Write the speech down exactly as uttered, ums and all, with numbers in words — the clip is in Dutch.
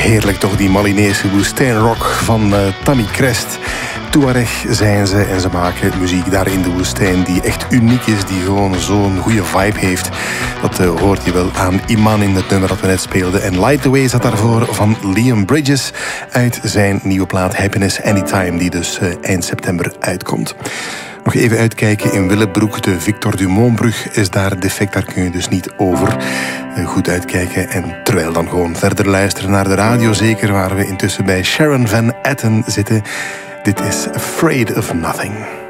Heerlijk toch, die Malinese woestijnrock van uh, Tammy Crest. Tuareg zijn ze en ze maken muziek daar in de woestijn die echt uniek is, die gewoon zo'n goede vibe heeft. Dat uh, hoort je wel aan Iman in het nummer dat we net speelden. En Light the Way zat daarvoor van Liam Bridges uit zijn nieuwe plaat Happiness Anytime, die dus uh, eind september uitkomt. Nog even uitkijken in Willebroek. De Victor Dumontbrug is daar defect, daar kun je dus niet over. Goed uitkijken en terwijl dan gewoon verder luisteren naar de radio, zeker waar we intussen bij Sharon Van Etten zitten. Dit is Afraid of Nothing.